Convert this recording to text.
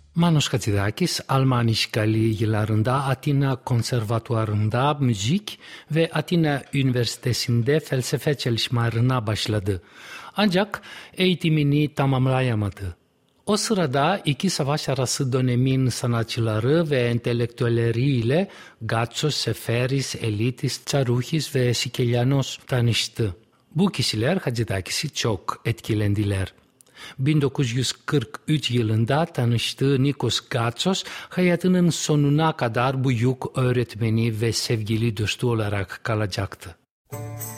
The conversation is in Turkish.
Manos Hatzidakis, Alman işgali yıllarında Atina Konservatuarı'nda müzik ve Atina Üniversitesi'nde felsefe çalışmalarına başladı. Ancak eğitimini tamamlayamadı. O sırada iki savaş arası dönemin sanatçıları ve entelektüelleriyle Gatsos, Seferis, Elitis, Tsarouchis ve Sikelianos tanıştı. Bu kişiler Hatzidakis'i çok etkilendiler. 1943 yılında tanıştığı Nikos Gatsos hayatının sonuna kadar büyük öğretmeni ve sevgili dostu olarak kalacaktı.